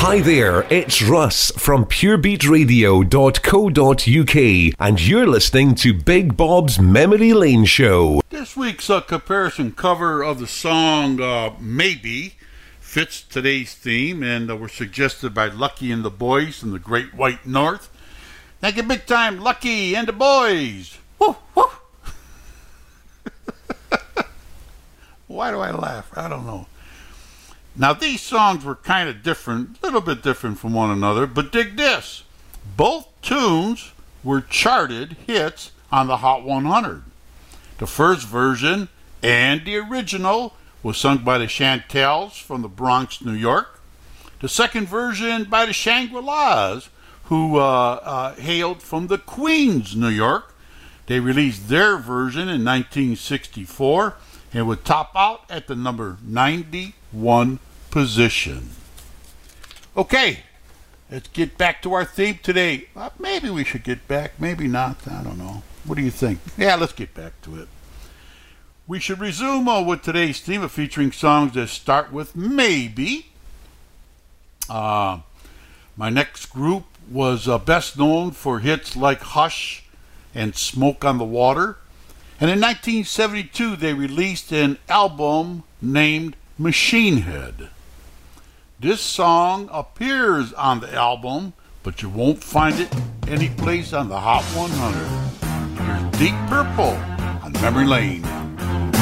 Hi there, it's Russ from purebeatradio.co.uk and you're listening to Big Bob's Memory Lane Show. This week's comparison cover of the song Maybe fits today's theme and were suggested by Lucky and the Boys from the Great White North. Thank you big time, Lucky and the Boys. Woo, woo. Why do I laugh? I don't know. Now, these songs were kind of different, a little bit different from one another, but dig this. Both tunes were charted hits on the Hot 100. The first version and the original was sung by the Chantels from the Bronx, New York. The second version by the Shangri-Las, who hailed from the Queens, New York. They released their version in 1964 and would top out at the number 91 position. Okay, let's get back to our theme today. Maybe we should get back, maybe not, I don't know. What do you think? Yeah, let's get back to it. We should resume with today's theme of featuring songs that start with Maybe. My next group was best known for hits like Hush and Smoke on the Water. And in 1972, they released an album named Machine Head. This song appears on the album, but you won't find it anyplace on the Hot 100. Here's Deep Purple on Memory Lane.